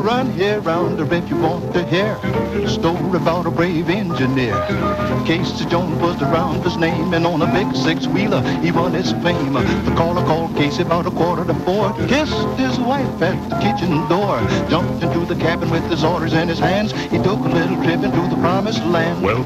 run here rounder if you want to hear a story about a brave engineer. Casey Jones was the rounder's name, and on a big six-wheeler he won his fame. The caller called Casey about 3:45, kissed his wife at the kitchen door, jumped into the cabin with his orders in his hands. He took a little trip into the promised land. Well,